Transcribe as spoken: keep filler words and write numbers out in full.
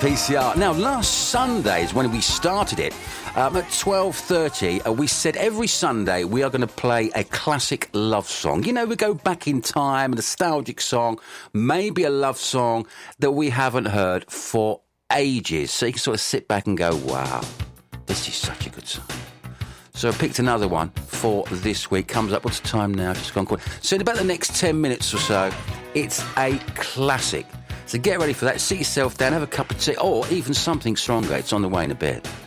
P C R. Now, last Sunday is when we started it. Um, at twelve thirty, uh, we said every Sunday we are going to play a classic love song. You know, we go back in time, a nostalgic song, maybe a love song that we haven't heard for ages. So you can sort of sit back and go, wow, this is such a good song. So I picked another one for this week. Comes up, what's the time now? Just gone quick. So in about the next ten minutes or so, it's a classic. So get ready for that. Sit yourself down, have a cup of tea, or even something stronger. It's on the way in a bit.